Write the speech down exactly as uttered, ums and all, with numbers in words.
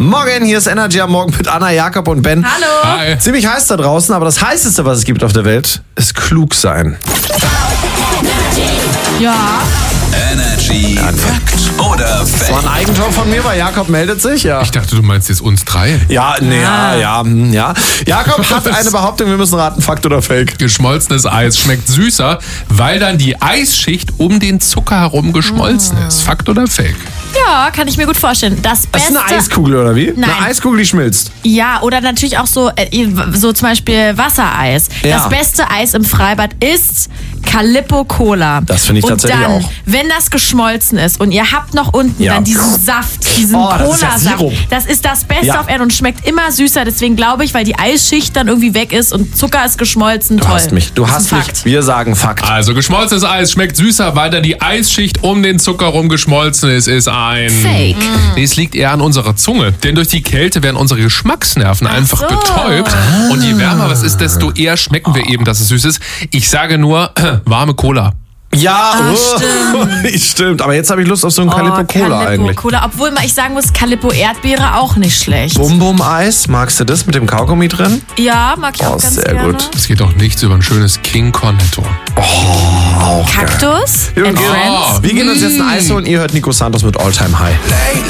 Morgen, hier ist Energy am Morgen mit Anna, Jakob und Ben. Hallo. Hi. Ziemlich heiß da draußen, aber das Heißeste, was es gibt auf der Welt, ist klug sein. Ja. Energy Fakt oder Das war ein Fake? Eigentor von mir, weil Jakob meldet sich, ja. Ich dachte, du meinst jetzt uns drei. Ja, nee, ja, ja, hm, ja. Jakob hat eine Behauptung, wir müssen raten, Fakt oder Fake. Geschmolzenes Eis schmeckt süßer, weil dann die Eisschicht um den Zucker herum geschmolzen ist. Fakt oder Fake? Ja, kann ich mir gut vorstellen. Das Das ist Beste. eine Eiskugel, oder wie? Nein. Eine Eiskugel, die schmilzt. Ja, oder natürlich auch so, äh, so zum Beispiel Wassereis. Ja. Das beste Eis im Freibad ist Calippo Cola. Das finde ich und tatsächlich dann, auch. wenn das geschmolzen ist und ihr habt noch unten Ja. dann diesen Saft, diesen Oh, das ist ja Cola-Saft, Sirup. das ist das Beste Ja. auf Erden und schmeckt immer süßer. Deswegen glaube ich, weil die Eisschicht dann irgendwie weg ist und Zucker ist geschmolzen. Du Toll. hast mich, du Das ist hast ein mich. Fakt. Wir sagen Fakt. Also geschmolzenes Eis schmeckt süßer, weil dann die Eisschicht um den Zucker herum geschmolzen ist, ist ein... Fake. Nee, es liegt eher an unserer Zunge. Denn durch die Kälte werden unsere Geschmacksnerven einfach so. betäubt. Und je wärmer was ist, desto eher schmecken wir eben, dass es süß ist. Ich sage nur, warme Cola. Ja, Ah, oh, stimmt. Aber jetzt habe ich Lust auf so ein Calippo Cola Calippo eigentlich. Cola. Obwohl ich sagen muss, Calippo Erdbeere auch nicht schlecht. Bum Bum Eis, magst du das mit dem Kaugummi drin? Ja, mag ich Oh, auch ganz sehr gerne. gut. Es geht doch nichts über ein schönes King Cornetto. Kaktus Wir and gehen, Friends. wir gehen uns jetzt ein Eis holen. Ihr hört Nico Santos mit All Time High. Late,